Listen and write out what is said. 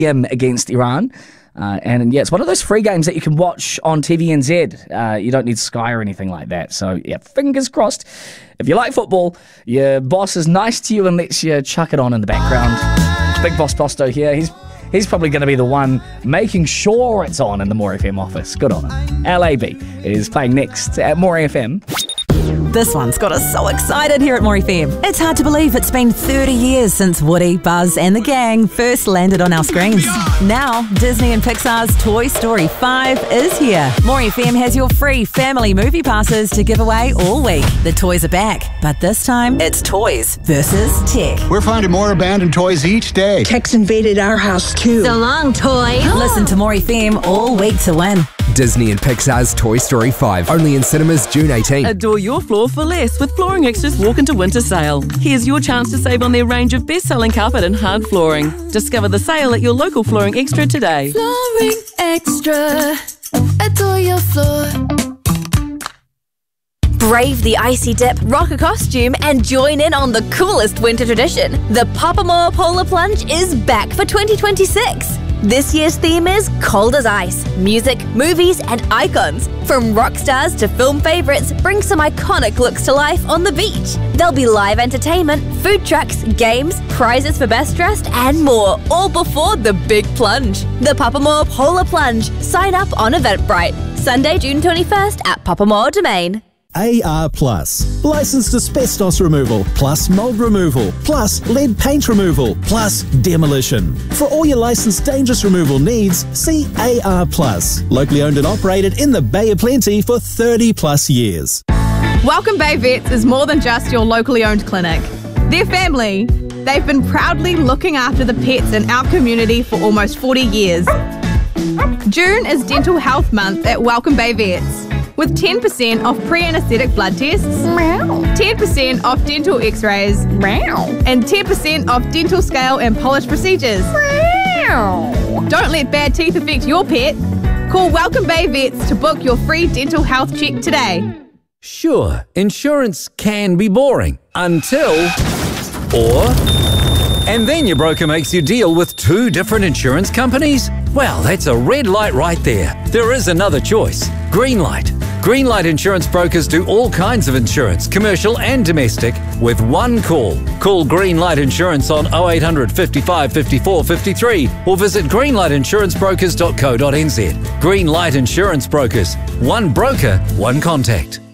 against Iran. And yeah, it's one of those free games that you can watch on TVNZ. You don't need Sky or anything like that. So yeah, fingers crossed. If you like football, your boss is nice to you and lets you chuck it on in the background. Big Boss Posto here. He's probably going to be the one making sure it's on in the More FM office. Good on him. LAB is playing next at More FM. This one's got us so excited here at More FM. It's hard to believe it's been 30 years since Woody, Buzz and the gang first landed on our screens. Now, Disney and Pixar's Toy Story 5 is here. More FM has your free family movie passes to give away all week. The toys are back, but this time it's toys versus tech. We're finding more abandoned toys each day. Tech's invaded our house too. So long, toy. Listen to More FM all week to win. Disney and Pixar's Toy Story 5, only in cinemas June 18. Adore your floor for less with Flooring Extra's Walk into Winter Sale. Here's your chance to save on their range of best-selling carpet and hard flooring. Discover the sale at your local Flooring Extra today. Flooring Extra. Adore your floor. Brave the icy dip, rock a costume, and join in on the coolest winter tradition. The Papamoa Polar Plunge is back for 2026. This year's theme is cold as ice. Music, movies, and icons. From rock stars to film favourites, bring some iconic looks to life on the beach. There'll be live entertainment, food trucks, games, prizes for best dressed, and more, all before the big plunge. The Papamoa Polar Plunge. Sign up on Eventbrite. Sunday, June 21st at Papamoa Domain. AR Plus. Licensed asbestos removal, plus mold removal, plus lead paint removal, plus demolition. For all your licensed dangerous removal needs, see AR Plus. Locally owned and operated in the Bay of Plenty for 30 plus years. Welcome Bay Vets is more than just your locally owned clinic. They're family. They've been proudly looking after the pets in our community for almost 40 years. June is Dental Health Month at Welcome Bay Vets, with 10% off pre-anaesthetic blood tests, 10% off dental x-rays, and 10% off dental scale and polish procedures. Don't let bad teeth affect your pet. Call Welcome Bay Vets to book your free dental health check today. Sure, insurance can be boring and then your broker makes you deal with 2 different insurance companies? Well, that's a red light right there. There is another choice. Greenlight. Greenlight Insurance Brokers do all kinds of insurance, commercial and domestic, with one call. Call Greenlight Insurance on 0800 55 54 53 or visit greenlightinsurancebrokers.co.nz. Greenlight Insurance Brokers. One broker, one contact.